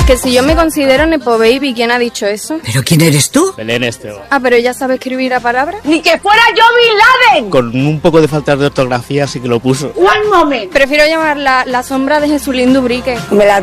Que si yo me considero Nepo Baby, ¿quién ha dicho eso? ¿Pero quién eres tú? Belén Esteban. Ah, pero ella sabe escribir a palabras. ¡Ni que fuera yo Bin Laden! Con un poco de falta de ortografía sí que lo puso. One moment. Prefiero llamar la sombra de Jesulín Dubrique. Me la